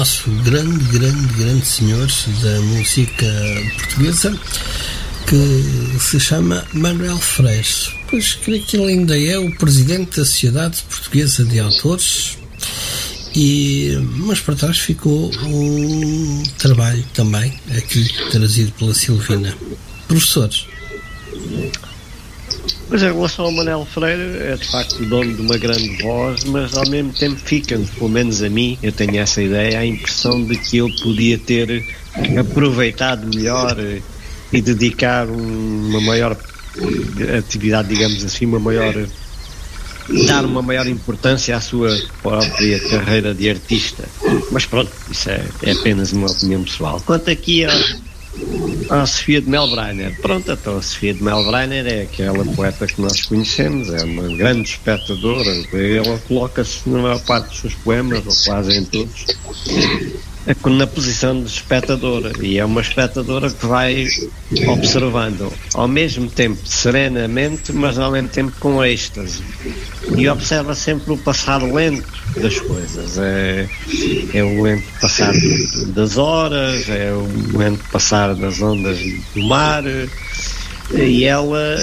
nosso grande senhor da música portuguesa, que se chama Manuel Freire. Pois creio que ele ainda é o presidente da Sociedade Portuguesa de Autores, mas para trás ficou um trabalho também aqui trazido pela Silvina. Professor. Pois, em relação ao Manuel Freire, é de facto o dono de uma grande voz, mas ao mesmo tempo fica, pelo menos a mim, eu tenho essa ideia, a impressão de que ele podia ter aproveitado melhor e dedicar uma maior atividade, digamos assim, dar uma maior importância à sua própria carreira de artista. Mas pronto, isso é apenas uma opinião pessoal. Quanto aqui a Sofia de Melbrenner, pronto, então a Sofia de Melbrenner é aquela poeta que nós conhecemos, é uma grande espectadora, ela coloca-se na maior parte dos seus poemas, ou quase em todos, na posição de espectadora, e é uma espectadora que vai observando ao mesmo tempo serenamente, mas ao mesmo tempo com êxtase, e observa sempre o passar lento das coisas. É o lento passar das horas, é o lento passar das ondas do mar, e ela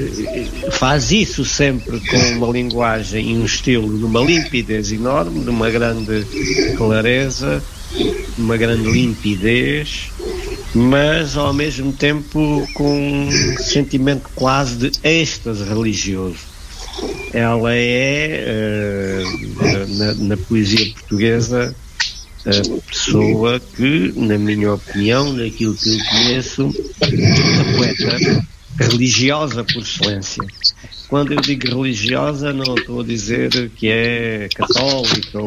faz isso sempre com uma linguagem e um estilo de uma limpidez enorme, de uma grande clareza, uma grande limpidez, mas ao mesmo tempo com um sentimento quase de êxtase religioso. Ela é, na poesia portuguesa, a pessoa que, na minha opinião, daquilo que eu conheço, a poeta religiosa por excelência. Quando eu digo religiosa, não estou a dizer que é católica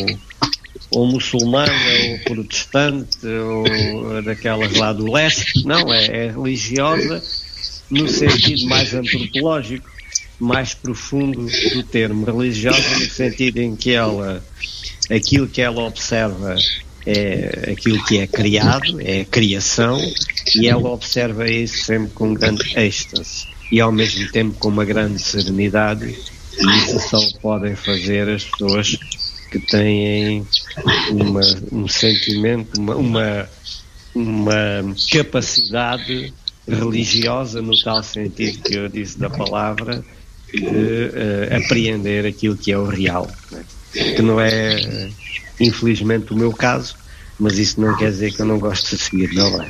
ou muçulmana, ou protestante, ou daquelas lá do leste. Não, é religiosa no sentido mais antropológico, mais profundo do termo. Religiosa no sentido em que aquilo que ela observa é aquilo que é criado, é a criação, e ela observa isso sempre com grande êxtase e ao mesmo tempo com uma grande serenidade, e isso só podem fazer as pessoas que têm um sentimento, uma capacidade religiosa, no tal sentido que eu disse da palavra, de apreender aquilo que é o real, né? Que não é, infelizmente, o meu caso, mas isso não quer dizer que eu não gosto de seguir, não é?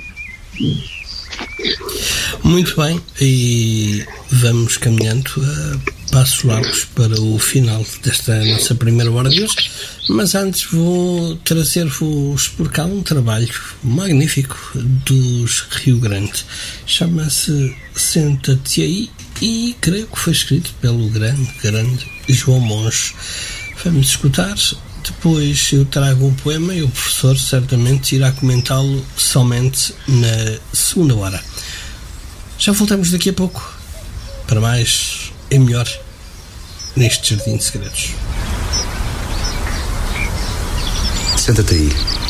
Muito bem, e vamos caminhando a passos largos para o final desta nossa primeira hora de hoje, mas antes vou trazer-vos por cá um trabalho magnífico dos Rio Grande. Chama-se Senta-te Aí, e creio que foi escrito pelo grande João Monge. Vamos escutar. Depois eu trago um poema e o professor certamente irá comentá-lo somente na segunda hora. Já voltamos daqui a pouco para mais e melhor neste Jardim de Segredos. Senta-te aí.